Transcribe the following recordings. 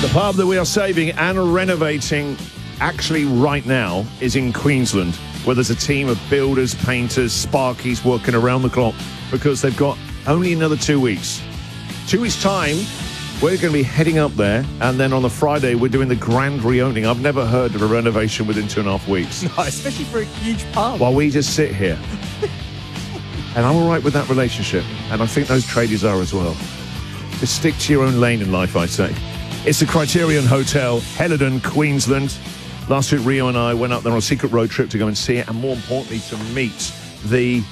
The pub that we are saving and renovating actually right now is in Queensland, where there's a team of builders, painters, sparkies working around the clock because they've got only another 2 weeks. 2 weeks' time, we're going to be heading up there, and then on the Friday, we're doing the grand reopening. I've never heard of a renovation within 2.5 weeks. No, especially for a huge pub. While we just sit here. And I'm all right with that relationship, and I think those tradies are as well. Just stick to your own lane in life, I say. It's the Criterion Hotel, Helidon, Queensland. Last week, Rio and I went up there on a secret road trip to go and see it, and more importantly, to meet the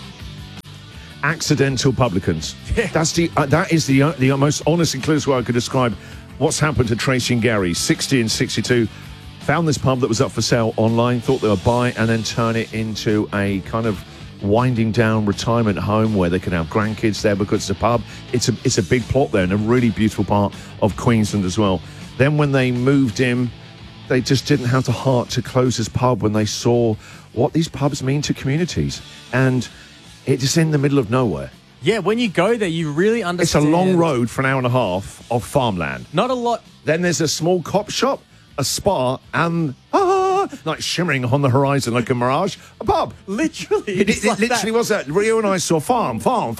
accidental publicans. Yeah. That is the most honest and clearest way I could describe what's happened to Tracy and Gary, 60 and 62. Found this pub that was up for sale online, thought they would buy and then turn it into a kind of winding down retirement home where they can have grandkids there because it's a pub. It's a big plot there and a really beautiful part of Queensland as well. Then when they moved in, they just didn't have the heart to close this pub when they saw what these pubs mean to communities. And it's in the middle of nowhere. Yeah, when you go there, you really understand. It's a long road for an hour and a half of farmland. Not a lot. Then there's a small cop shop, a spa, and like shimmering on the horizon like a mirage, a pub. Literally. It literally was that. Rio and I saw farm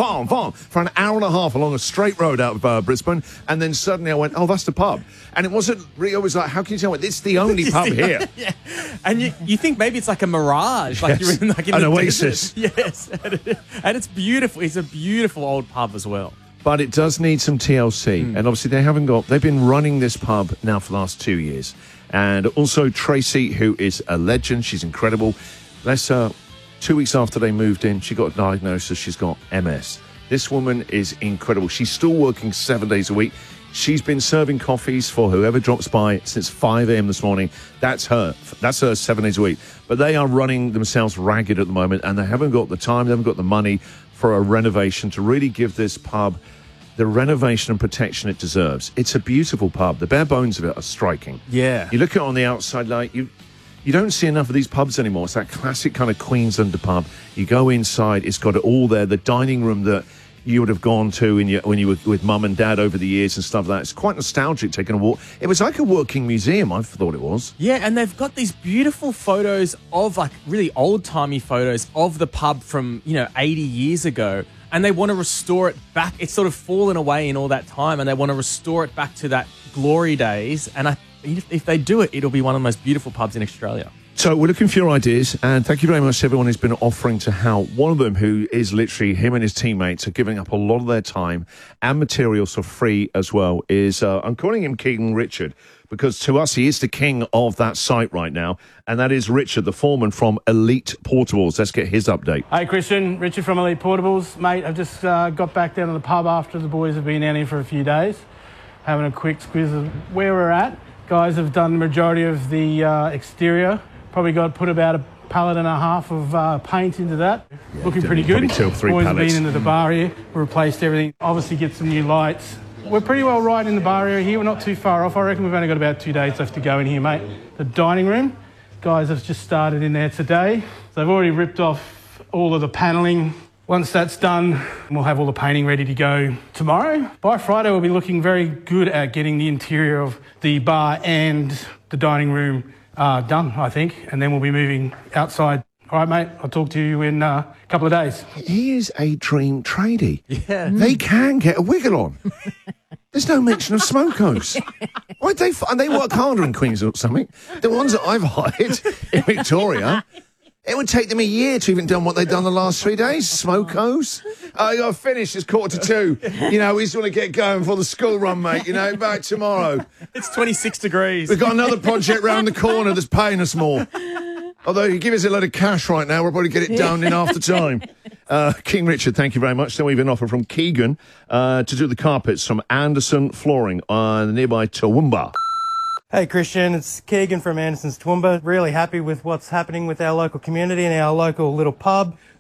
for an hour and a half along a straight road out of Brisbane, and then suddenly I went, oh, that's the pub. And it wasn't, Rio was like, how can you tell me? It's the only pub here. Yeah. And you think maybe it's like a mirage, like Yes. you're in An the oasis. desert. Yes. And it's beautiful. It's a beautiful old pub as well. But it does need some TLC. And obviously they've been running this pub now for the last 2 years. And also Tracy, who is a legend. She's incredible. Bless her. 2 weeks after they moved in, she got a diagnosis. She's got MS. This woman is incredible. She's still working 7 days a week. She's been serving coffees for whoever drops by since 5 a.m. this morning. That's her. That's her 7 days a week. But they are running themselves ragged at the moment, and they haven't got the time, they haven't got the money for a renovation to really give this pub the renovation and protection it deserves. It's a beautiful pub. The bare bones of it are striking. Yeah. You look at it on the outside, like you don't see enough of these pubs anymore. It's that classic kind of Queenslander pub. You go inside, it's got it all there. The dining room that you would have gone to when you were with mum and dad over the years and stuff like that. It's quite nostalgic taking a walk. It was like a working museum, I thought it was. Yeah, and they've got these beautiful photos of like really old-timey photos of the pub from, 80 years ago. And they want to restore it back. It's sort of fallen away in all that time, and they want to restore it back to that glory days. And if they do it, it'll be one of the most beautiful pubs in Australia. So we're looking for your ideas, and thank you very much to everyone who's been offering to help. One of them, who is literally him and his teammates, are giving up a lot of their time and materials for free as well, is I'm calling him King Richard, because to us he is the king of that site right now, and that is Richard, the foreman from Elite Portables. Let's get his update. Hey Christian, Richard from Elite Portables. Mate, I've just got back down to the pub after the boys have been down here for a few days, having a quick squiz of where we're at. Guys have done the majority of the exterior. Probably put about a pallet and a half of paint into that. Yeah, looking pretty good. probably 2 or 3 Boys pallets. have been into the bar here, replaced everything. Obviously get some new lights. We're pretty well right in the bar area here. We're not too far off. I reckon we've only got about 2 days left to go in here, mate. The dining room, guys have just started in there today. So they've already ripped off all of the panelling. Once that's done, we'll have all the painting ready to go tomorrow. By Friday, we'll be looking very good at getting the interior of the bar and the dining room done, I think. And then we'll be moving outside. All right, mate, I'll talk to you in a couple of days. He is a dream tradie. Yeah. They can get a wiggle on. There's no mention of smokos. Why they work harder in Queensland or something. The ones that I've hired in Victoria, it would take them a year to even done what they've done the last 3 days. Smokos. Oh, you got to finish. It's 1:45. We just want to get going for the school run, mate. Back tomorrow. It's 26 degrees. We've got another project round the corner that's paying us more. Although you give us a lot of cash right now, we'll probably get it done in half the time. King Richard, thank you very much. Then we've an offer from Keegan to do the carpets from Anderson Flooring on the nearby Toowoomba. Hey Christian, it's Keegan from Anderson's Toowoomba. Really happy with what's happening with our local community and our local little pub.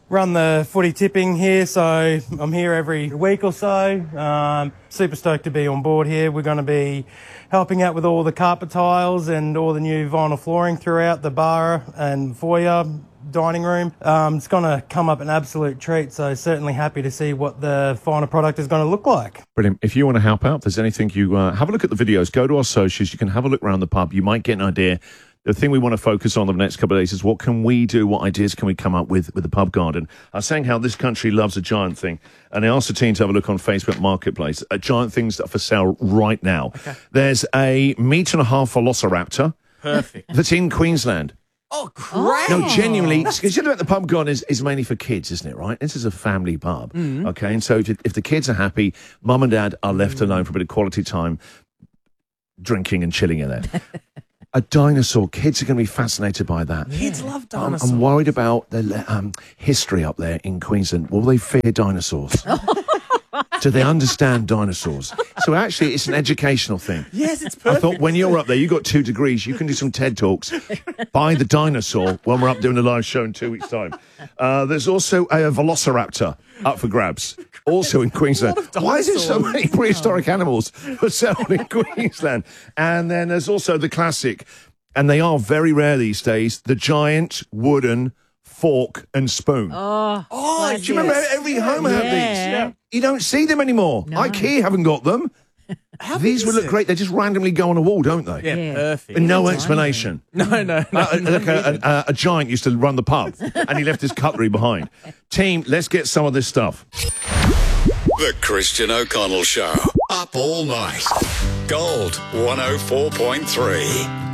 run the footy tipping here, so I'm here every week or so. Super stoked to be on board here. We're going to be helping out with all the carpet tiles and all the new vinyl flooring throughout the bar and foyer dining room. It's going to come up an absolute treat, so certainly happy to see what the final product is going to look like. Brilliant. If you want to help out, if there's anything you have a look at the videos, go to our socials. You can have a look around the pub. You might get an idea. The thing we want to focus on the next couple of days is what can we do, what ideas can we come up with the pub garden. I was saying how this country loves a giant thing, and I asked the team to have a look on Facebook Marketplace at giant things that are for sale right now. Okay. There's a 1.5 metre velociraptor. Perfect. That's in Queensland. Oh, great. No, genuinely, because you know the pub garden is mainly for kids, isn't it, right? This is a family pub, okay? And so if the kids are happy, mum and dad are left alone for a bit of quality time, drinking and chilling in there. A dinosaur. Kids are going to be fascinated by that. Kids love dinosaurs. I'm worried about the history up there in Queensland. Will they fear dinosaurs? Do they understand dinosaurs? So actually, it's an educational thing. Yes, it's perfect. I thought when you're up there, you got 2 degrees, you can do some TED Talks by the dinosaur when we're up doing a live show in 2 weeks' time. There's also a velociraptor up for grabs, also in Queensland. Why is there so many prehistoric animals for sale in Queensland? And then there's also the classic, and they are very rare these days, the giant wooden fork and spoon. Oh, do you remember every home had these? Yeah. You don't see them anymore. No. IKEA haven't got them. These would look great. They just randomly go on a wall, don't they? Yeah, perfect. And no explanation. No. Like a giant used to run the pub, and he left his cutlery behind. Team, let's get some of this stuff. The Christian O'Connell Show. Up all night. Gold 104.3.